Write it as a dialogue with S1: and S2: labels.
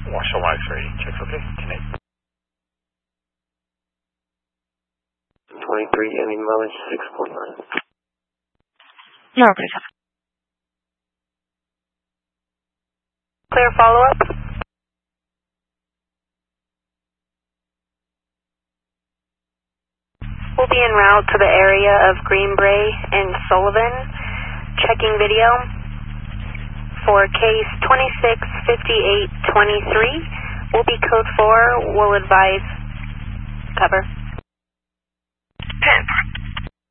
S1: Washoe Y3, checks okay, 10-8.
S2: 23, ending mileage 6.9.
S3: No, please.
S4: Clear follow-up. We'll be en route to the area of Greenbrae and Sullivan, checking video for case 265823. Will be code 4. We'll advise cover.